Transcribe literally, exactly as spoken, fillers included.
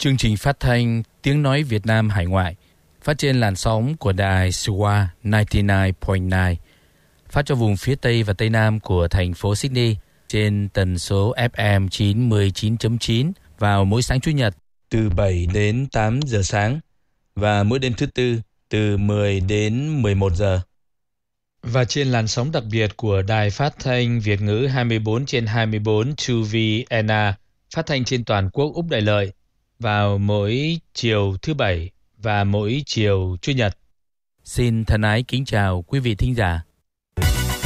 Chương trình phát thanh Tiếng Nói Việt Nam Hải Ngoại phát trên làn sóng của đài Swa chín mươi chín phẩy chín, phát cho vùng phía Tây và Tây Nam của thành phố Sydney trên tần số ép em chín mươi chín chấm chín vào mỗi sáng Chủ nhật từ bảy đến tám giờ sáng và mỗi đêm thứ Tư từ mười đến mười một giờ. Và trên làn sóng đặc biệt của đài phát thanh Việt ngữ hai mươi bốn trên hai mươi bốn hai vê en a phát thanh trên toàn quốc Úc Đại Lợi vào mỗi chiều thứ Bảy và mỗi chiều Chủ nhật. Xin thân ái kính chào quý vị thính giả.